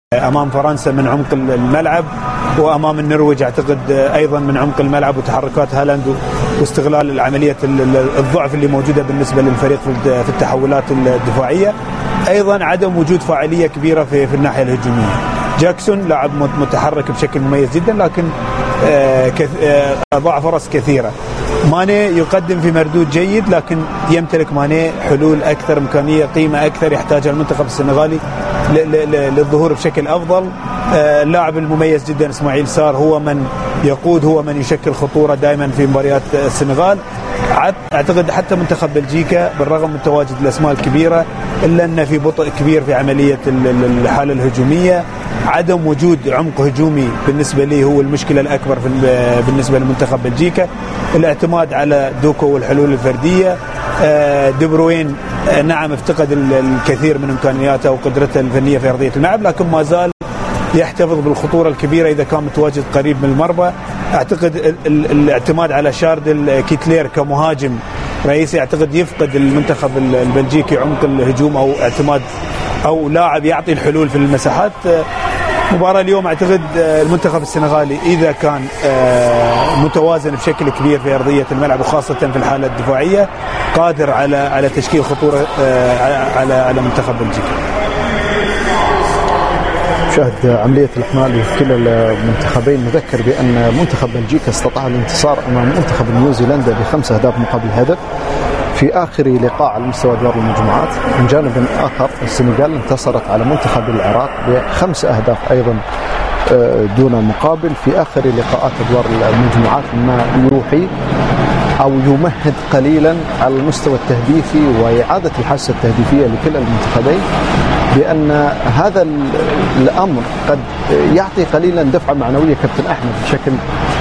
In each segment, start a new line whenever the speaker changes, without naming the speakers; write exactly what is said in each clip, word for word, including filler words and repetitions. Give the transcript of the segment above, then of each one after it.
أمام فرنسا من عمق الملعب، وأمام النرويج أعتقد أيضا من عمق الملعب، وتحركات هالاند واستغلال العملية الضعف اللي موجودة بالنسبة للفريق في التحولات الدفاعية. أيضا عدم وجود فاعلية كبيرة في, في الناحية الهجومية. جاكسون لاعب متحرك بشكل مميز جدا، لكن أضاع فرص كثيرة. ماني يقدم في مردود جيد، لكن يمتلك ماني حلول أكثر، إمكانية قيمة أكثر يحتاجها المنتخب السنغالي للظهور بشكل أفضل. اللاعب المميز جدا إسماعيل سار هو من يقود، هو من يشكل خطورة دائما في مباريات السنغال. أعتقد حتى منتخب بلجيكا بالرغم من تواجد الأسماء الكبيرة إلا أن في بطء كبير في عملية الحالة الهجومية. عدم وجود عمق هجومي بالنسبة لي هو المشكلة الأكبر بالنسبة لمنتخب بلجيكا. الاعتماد على دوكو والحلول الفردية. دي بروين نعم افتقد الكثير من إمكانياته وقدرته الفنية في أرضية الملعب، لكن ما زال يحتفظ بالخطورة الكبيرة إذا كان متواجد قريب من المرمى. أعتقد الاعتماد على شاردل كيتلير كمهاجم رئيسي أعتقد يفقد المنتخب البلجيكي عمق الهجوم أو اعتماد أو لاعب يعطي الحلول في المساحات. مباراة اليوم أعتقد المنتخب السنغالي إذا كان متوازن بشكل كبير في أرضية الملعب وخاصة في الحالة الدفاعية قادر على على تشكيل خطورة على على منتخب بلجيكا.
شاهد عملية الإحمال في كلا المنتخبين. نذكر بأن منتخب بلجيكا استطاع الانتصار أمام منتخب نيوزيلندا بخمس أهداف مقابل هدف في آخر لقاء على مستوى أدوار المجموعات. من جانب آخر السنغال انتصرت على منتخب العراق بخمس أهداف أيضا دون مقابل في آخر لقاءات أدوار المجموعات، ما يوحي أو يمهد قليلا على المستوى التهديفي وإعادة الحاسة التهديفية لكلا المنتخبين، بأن هذا الأمر قد يعطي قليلا دفعة معنوية كابتن أحمد بشكل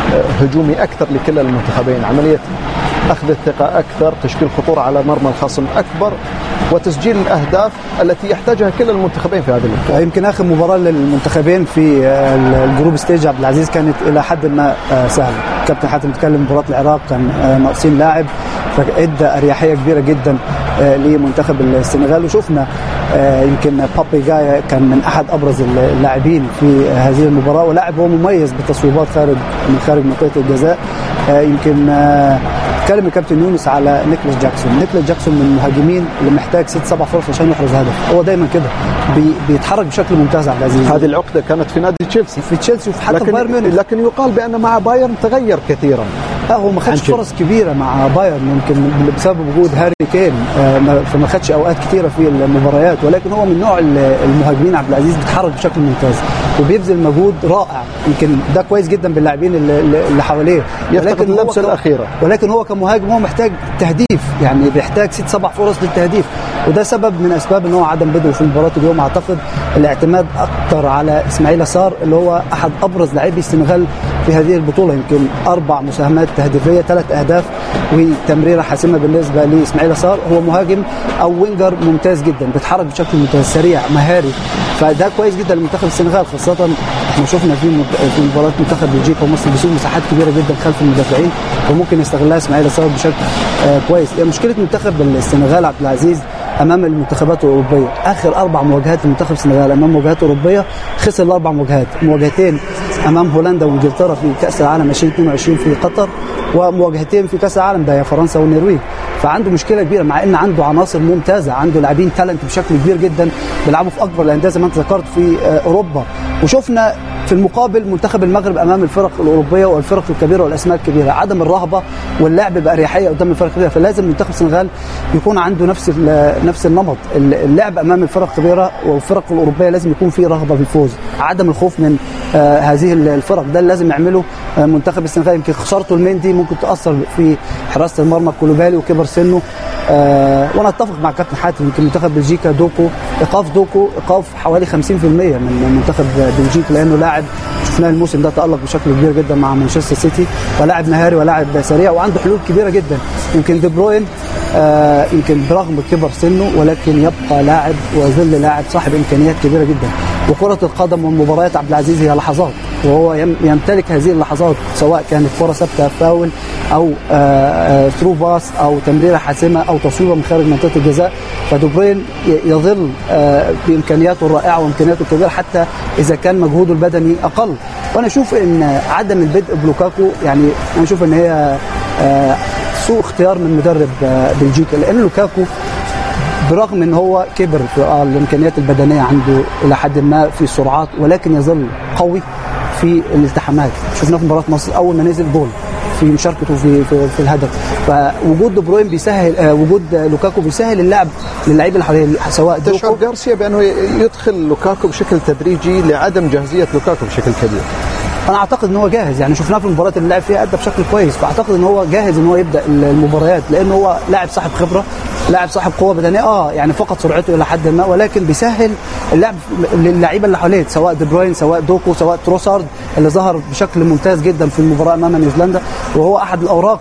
هجومي أكثر لكلا المنتخبين. عملية أخذ الثقة أكثر، تشكيل خطورة على مرمى الخصم أكبر، وتسجيل الأهداف التي يحتاجها كلا المنتخبين في هذا اللقاء.
يمكن آخر مباراة للمنتخبين في الجروب ستيج عبد العزيز كانت إلى حد ما سهلة. كابتن حاتم تكلم مباراة العراق كان ناقصين لاعب، فأدى أريحية كبيرة جدا لمنتخب السنغال. وشفنا يمكن بابي جايا كان من أحد أبرز اللاعبين في هذه المباراة، ولاعب هو مميز بالتصويبات خارج من خارج منطقة الجزاء. يمكن تكلم الكابتن يونس على نيكلاس جاكسون. نيكلاس جاكسون من المهاجمين اللي محتاج ست سبع فرص عشان يحرز هدف. هو دايما كده بي بيتحرك بشكل ممتاز عبد العزيز.
هذه العقدة كانت في نادي تشيلسي
في تشيلسي وحتى
في بايرن ميونخ، لكن يقال بأن مع بايرن تغير كثيرا.
لا هو ما خدش فرص كبيرة مع بايرن يمكن بسبب وجود هاري كين، فما خدش أوقات كثيرة في المباريات، ولكن هو من نوع المهاجمين عبد العزيز بيتحرك بشكل ممتاز وبيبذل مجهود رائع. يمكن ده كويس جدا باللاعبين اللي حواليه،
ولكن اللمسة الأخيرة
ولكن هو كمهاجم هو محتاج تهديف، يعني بيحتاج ست سبع فرص للتهديف، وده سبب من أسباب ان هو عدم بدءه في مباراة اليوم. أعتقد الاعتماد أكثر على إسماعيل سار اللي هو أحد أبرز لاعبي السنغال في هذه البطولة. يمكن أربع مساهمات تهديفية، ثلاث أهداف وتمريرة حاسمة بالنسبة لإسماعيل سار. هو مهاجم أو وينجر ممتاز جدا، بيتحرك بشكل ممتاز، سريع، مهاري، فده كويس جدا لمنتخب السنغال. خاصة احنا شفنا في في مباراة منتخب بلجيكا ومصر بيسيب مساحات كبيرة جدا خلف المدافعين، وممكن يستغلها إسماعيل سار بشكل آه كويس. مشكلة منتخب السنغال عبد العزيز امام المنتخبات الاوروبيه، اخر اربع مواجهات لمنتخب السنغال امام مواجهات اوروبيه خسر الاربع مواجهات، مواجهتين امام هولندا وانجلترا في كاس العالم ألفين واثنين وعشرين في قطر، ومواجهتين في كاس العالم ده فرنسا والنرويج. فعنده مشكله كبيره مع ان عنده عناصر ممتازه، عنده لاعبين تالنت بشكل كبير جدا بيلعبوا في اكبر الانديه زي ما انت ذكرت في اوروبا. وشفنا في المقابل منتخب المغرب امام الفرق الاوروبيه والفرق الكبيره والاسماء الكبيره عدم الرهبه واللعب باريحيه قدام الفرق الكبيره. فلازم منتخب السنغال يكون عنده نفس نفس النمط، اللعب امام الفرق الكبيره والفرق الاوروبيه لازم يكون فيه رغبه في الفوز، عدم الخوف من آه هذه الفرق. ده اللي لازم يعمله آه منتخب السنغال. يمكن خسارته المندي ممكن تاثر في حراسه المرمى كولوبالي وكبر سنه، آه وانا اتفق مع كابتن حاتم. يمكن منتخب بلجيكا دوكو، ايقاف دوكو ايقاف حوالي خمسين بالمئة من منتخب بلجيكا، لانه لاعب شفناه الموسم ده تألق بشكل كبير جدا مع مانشستر سيتي، ولاعب مهاري ولاعب سريع وعنده حلول كبيره جدا. يمكن دي بروين آه يمكن برغم كبر سنه ولكن يبقى لاعب وظل لاعب صاحب امكانيات كبيره جدا. وكره القدم والمباريات عبد العزيز هي لحظات، وهو يمتلك هذه اللحظات سواء كانت كرة ثابتة فاول أو ثرو باس أو تمريرة حاسمة أو تصويبة من خارج منطقة الجزاء. فدي بروين يظل بإمكانياته الرائعة وإمكانياته الكبيرة حتى إذا كان مجهوده البدني أقل. وأنا أشوف إن عدم البدء بلوكاكو يعني أنا أشوف إن هي سوء اختيار من مدرب بلجيكا، لأن لوكاكو برغم ان هو كبر في الامكانيات البدنيه عنده الى حد ما في السرعات، ولكن يظل قوي في الالتحامات. شفناه في مباراه مصر اول ما نزل جول في مشاركته في في, في الهدف. فوجود دي بروين بيسهل آه وجود لوكاكو بيسهل اللعب للاعيبه اللي حواليه سواء
تشعر جارسيا بانه يدخل لوكاكو بشكل تدريجي لعدم جاهزيه لوكاكو بشكل كبير.
انا اعتقد ان هو جاهز، يعني شفناه في المباريات اللي لعب فيها ادى بشكل كويس، فاعتقد ان هو جاهز ان هو يبدا المباريات، لان هو لاعب صاحب خبره، لاعب صاحب قوه بدنيه اه يعني فقط سرعته الى حد ما، ولكن بيسهل اللعب للعيبه اللي حواليه سواء دي بروين سواء دوكو سواء تروسارد اللي ظهر بشكل ممتاز جدا في المباراه امام نيوزيلندا، وهو احد الاوراق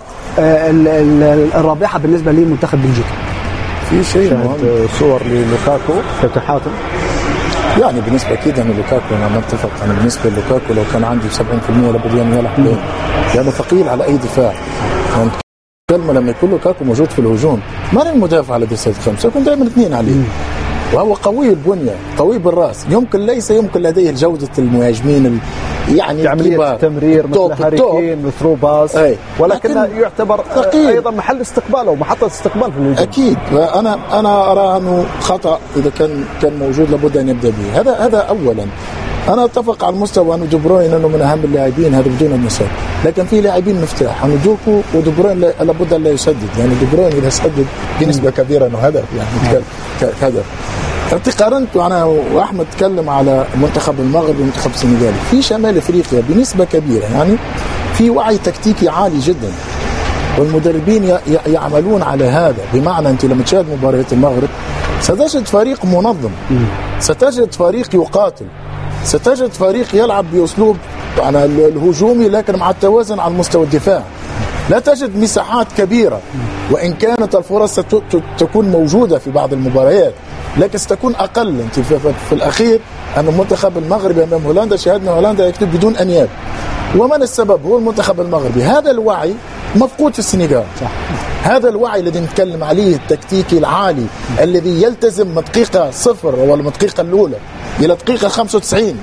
الرابحه بالنسبه لمنتخب بلجيكا.
في شيء مهم
صور للوكاكو كابتن حاتم.
يعني بالنسبه اكيد انه لوكاكو انا متفق، انا بالنسبه للوكاكو لو كان عندي سبعين بالمئة لابد ان يلعب ليه؟ لانه ثقيل على اي دفاع. يعني كلمه لما يكون لوكاكو موجود في الهجوم ما لين المدافع على ديسة خمسه يكون دائما اثنين عليه. وهو قوي البنيه، قوي بالراس، يمكن ليس يمكن لديه جوده المهاجمين ال... يعني
عمليه التمرير مثل هاري كين مثل باس، ولكن يعتبر ثقيل. ايضا محل استقبال او محطه استقبال في الهجوم.
اكيد. انا انا ارى انه خطا اذا كان كان موجود لابد ان يبدا به. هذا هذا اولا. انا اتفق على المستوى انه دي بروين انه من اهم اللاعبين، هذا بدون النساء، لكن في لاعبين مفتاح، انه دوكو ودي بروين لابد ان لا يسدد، يعني دي بروين اذا سدد بنسبه كبيره انه هدف، يعني هدف. انت قارنت وانا واحمد تكلم على منتخب المغرب ومنتخب السنغال، في شمال افريقيا بنسبه كبيره يعني في وعي تكتيكي عالي جدا، والمدربين يعملون على هذا. بمعنى انت لما تشاهد مباريات المغرب ستجد فريق منظم، ستجد فريق يقاتل، ستجد فريق يلعب باسلوب على الهجومي لكن مع التوازن على مستوى الدفاع. لا تجد مساحات كبيره، وان كانت الفرص ستكون موجوده في بعض المباريات لكن ستكون اقل. انت في, في الاخير ان المنتخب المغربي امام هولندا شاهدنا هولندا يكتب بدون انياب، ومن السبب هو المنتخب المغربي. هذا الوعي مفقود في السنغال. صح. هذا الوعي الذي نتكلم عليه التكتيكي العالي الذي يلتزم من دقيقه صفر ولا من الدقيقه الاولى الى دقيقه خمسة وتسعين،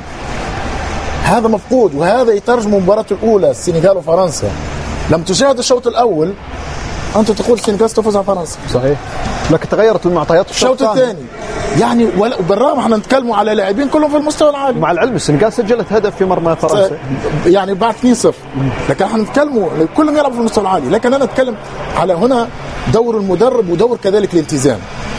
هذا مفقود. وهذا يترجم مباراة الاولى السنغال وفرنسا. لم تشاهد الشوط الاول انت تقول السنغال ستفوز على فرنسا،
صحيح، لكن تغيرت المعطيات
الشوط الثاني. يعني وبالرغم احنا نتكلموا على لاعبين كلهم في المستوى العالي.
مع العلم السنغال سجلت هدف في مرمى فرنسا
يعني بعد اثنين صفر، لكن احنا نتكلموا كلهم يلعبوا في المستوى العالي. لكن انا اتكلم على هنا دور المدرب ودور كذلك الالتزام.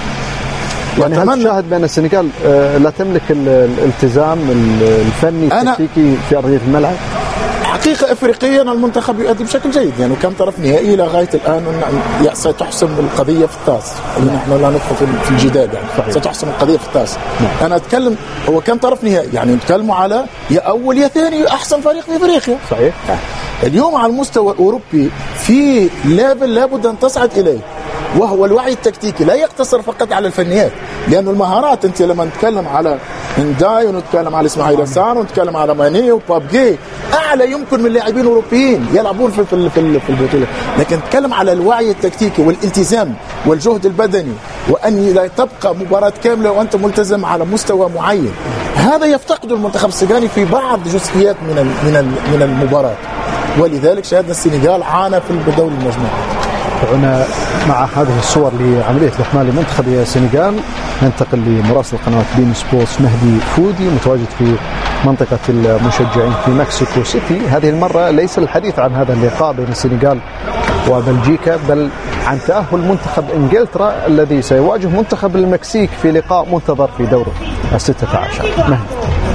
يعني هل تشاهد بأن السنغال لا تملك الالتزام الفني التكتيكي في أرضية الملعب؟
حقيقة إفريقيا المنتخب يؤدي بشكل جيد، يعني كم طرف نهائي لغاية الآن ستحسم القضية في الطاس. نحن لا ندخل في الجدال، يعني ستحسم القضية في الطاس. أنا أتكلم هو كم طرف نهائي، يعني نتكلموا على يا أول يا ثاني أحسن فريق في إفريقيا.
صحيح.
اليوم على المستوى الأوروبي في ليفل لابد أن تصعد إليه، وهو الوعي التكتيكي. لا يقتصر فقط على الفنيات، لأن المهارات أنت لما نتكلم على إنداي ونتكلم على إسماعيل هسان ونتكلم على ماني وبابجي أعلى يمكن من لاعبين أوروبيين يلعبون في في في البطولة، لكن نتكلم على الوعي التكتيكي والالتزام والجهد البدني، وأن لا تبقى مباراة كاملة وأنت ملتزم على مستوى معين. هذا يفتقده المنتخب السنغالي في بعض جزئيات من من من المباراة، ولذلك شاهدنا السنغال عانى في الدور المجموعي.
هنا مع هذه الصور لعملية الإحمال لمنتخب السنغال ننتقل لمراسل قناة بين سبورتس مهدي فودي متواجد في منطقة المشجعين في مكسيكو سيتي. هذه المرة ليس الحديث عن هذا اللقاء بين السنغال وبلجيكا، بل عن تأهل منتخب إنجلترا الذي سيواجه منتخب المكسيك في لقاء منتظر في دور الستة عشر. مهدي.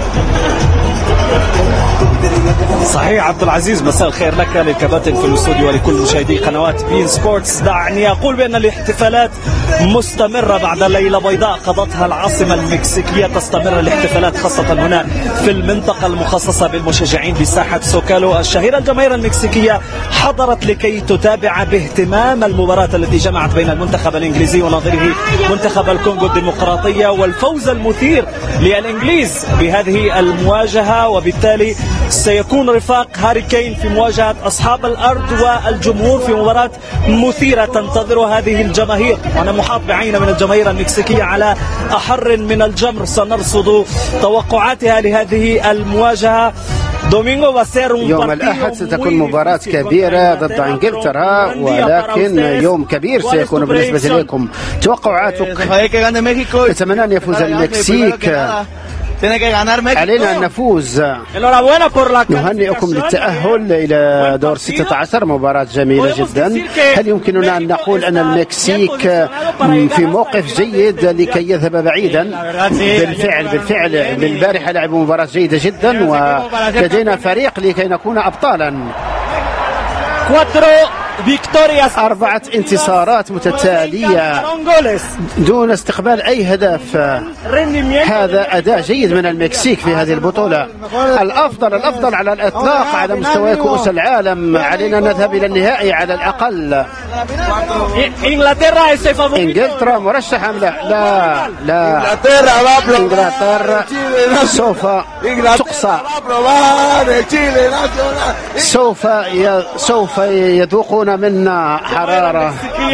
صحيح عبد العزيز، مساء الخير لك للكباتن في الاستوديو ولكل مشاهدي قنوات بين سبورتس. دعني أقول بأن الاحتفالات مستمرة بعد ليلة بيضاء قضتها العاصمة المكسيكية. تستمر الاحتفالات خاصة هنا في المنطقة المخصصة بالمشجعين بساحة سوكالو الشهيرة. الجماهير المكسيكية حضرت لكي تتابع باهتمام المباراة التي جمعت بين المنتخب الإنجليزي ونظيره منتخب الكونغو الديمقراطية، والفوز المثير للإنجليز بهذه المواجهة، وبالتالي سيكون رفاق هاري كين في مواجهة أصحاب الأرض والجمهور في مباراة مثيرة تنتظر هذه الجماهير. وأنا محاط بعينة من الجماهير المكسيكية على أحر من الجمر، سنرصد توقعاتها لهذه المواجهة.
يوم الأحد ستكون مباراة كبيرة ضد إنجلترا، ولكن يوم كبير سيكون بالنسبة لكم. توقعاتك؟ أتمنى أن يفوز المكسيك. علينا أن نفوز. نهنئكم للتأهل إلى دور ستة عشر، مباراة جميلة جدا. هل يمكننا أن نقول أن المكسيك في موقف جيد لكي يذهب بعيدا؟ بالفعل بالفعل البارحة لعبوا مباراة جيدة جدا، ولدينا فريق لكي نكون أبطالا. أربعة انتصارات متتالية دون استقبال أي هدف. هذا أداء جيد من المكسيك في هذه البطولة. الأفضل الأفضل على الإطلاق على مستوى كؤوس العالم. علينا أن نذهب إلى النهائي على الأقل. إنجلترا مرشحة؟ لا لا لا. إنجلترا سوف تقصى، سوف سوف يذوقون منا حرارة.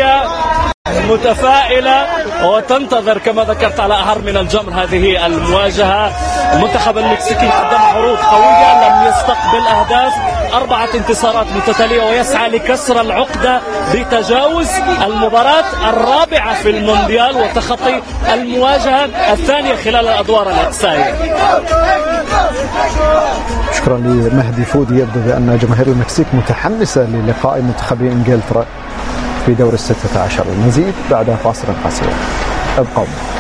متفائلة وتنتظر كما ذكرت على أحر من الجمر هذه المواجهة. المنتخب المكسيكي قدم عروض قوية، لم يستقبل أهداف، أربعة انتصارات متتالية، ويسعى لكسر العقدة بتجاوز المباراة الرابعة في المونديال وتخطي المواجهة الثانية خلال الأدوار الإقصائية.
شكرا لمهدي فودي. يبدو بأن جماهير المكسيك متحمسة للقاء منتخبي إنجلترا في دور الستة عشر. المزيد بعد فاصل قصير، ابقوا.